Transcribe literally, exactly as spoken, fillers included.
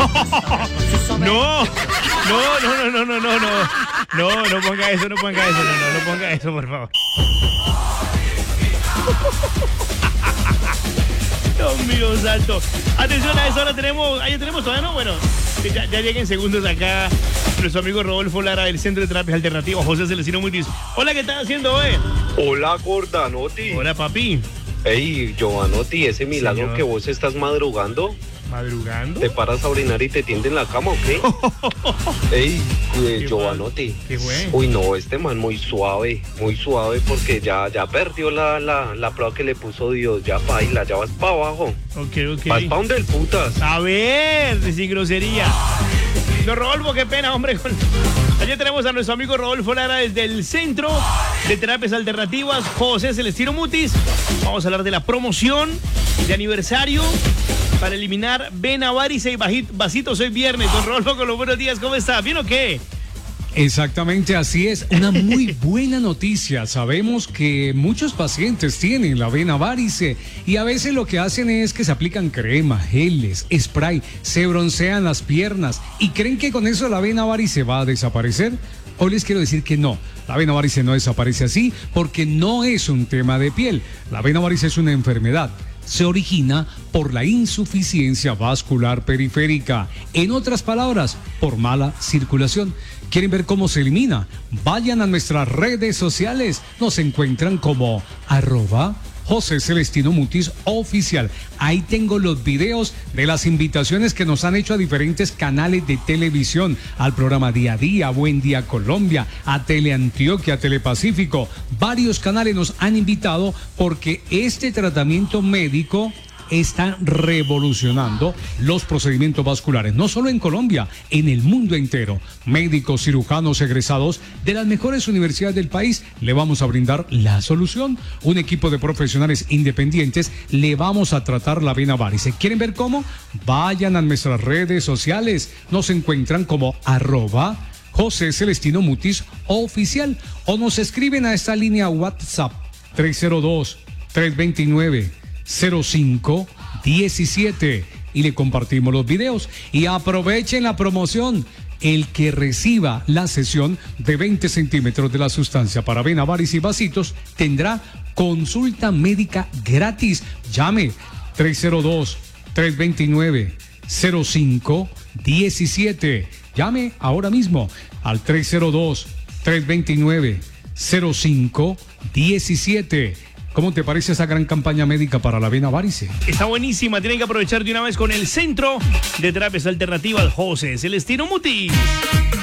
No, no, no, no, no, no, no, no, no, no ponga eso, no ponga eso, no, no, no ponga eso, por favor. Dios mío santo. Atención, a eso ahora tenemos, ahí tenemos todavía, ¿no? Bueno, ya, ya lleguen segundos acá nuestro amigo Rodolfo Lara del Centro de Terapias Alternativas, José Celestino Mutis. Hola, ¿qué estás haciendo hoy? Hola, Gordanotti. Hola, papi. Ey, Giovanotti, ese milagro Señor. Que vos estás madrugando. ¿Madrugando? ¿Te paras a orinar y te tienden la cama o qué? Ey, eh, Giovanotti. ¿Qué fue? Uy, no, este man muy suave, muy suave porque ya, ya perdió la, la, la prueba que le puso Dios. Ya baila, ya vas para abajo. Ok, ok. Vas para donde el putas. A ver, sin grosería. No, Rodolfo, qué pena, hombre. Allí tenemos a nuestro amigo Rodolfo Lara desde el Centro de Terapias Alternativas, José Celestino Mutis. Vamos a hablar de la promoción de aniversario para eliminar vena, varice y vasitos hoy viernes. Don Rodolfo, con los buenos días, ¿cómo está? ¿Bien o qué? Exactamente, así es. Una muy buena noticia. Sabemos que muchos pacientes tienen la vena varice y a veces lo que hacen es que se aplican crema, geles, spray, se broncean las piernas y creen que con eso la vena varice va a desaparecer. Hoy les quiero decir que no, la vena varice no desaparece así porque no es un tema de piel. La vena varice es una enfermedad. Se origina por la insuficiencia vascular periférica. En otras palabras, por mala circulación. ¿Quieren ver cómo se elimina? Vayan a nuestras redes sociales. Nos encuentran como arroba José Celestino Mutis Oficial. Ahí tengo los videos de las invitaciones que nos han hecho a diferentes canales de televisión, al programa Día a Día, Buen Día Colombia, a Teleantioquia, Telepacífico. Varios canales nos han invitado porque este tratamiento médico está revolucionando los procedimientos vasculares, no solo en Colombia, en el mundo entero. Médicos, cirujanos egresados de las mejores universidades del país le vamos a brindar la solución. Un equipo de profesionales independientes le vamos a tratar la vena varice. ¿Quieren ver cómo? Vayan a nuestras redes sociales. Nos encuentran como arroba José Celestino Mutis Oficial o nos escriben a esta línea WhatsApp tres cero dos, tres dos nueve, cero cinco diecisiete y le compartimos los videos y aprovechen la promoción. El que reciba la sesión de veinte centímetros de la sustancia para vena, varice y vasitos tendrá consulta médica gratis. Llame tres cero dos, tres dos nueve, cero cinco diecisiete. Llame ahora mismo al tres cero dos, tres dos nueve, cero cinco diecisiete. ¿Cómo te parece esa gran campaña médica para la vena varice? Está buenísima, tienen que aprovechar de una vez con el Centro de Terapias Alternativas José Celestino Mutis.